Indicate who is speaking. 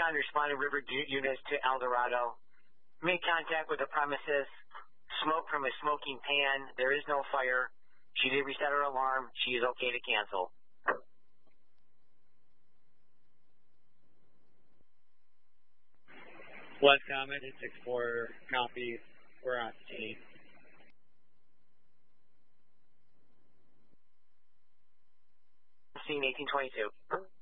Speaker 1: respond, responded river units to El Dorado. Made contact with the premises. Smoke from a smoking pan. There is no fire. She did reset her alarm. She is okay to cancel.
Speaker 2: West Comet, 64 copies. We're on scene.
Speaker 1: Scene 1822.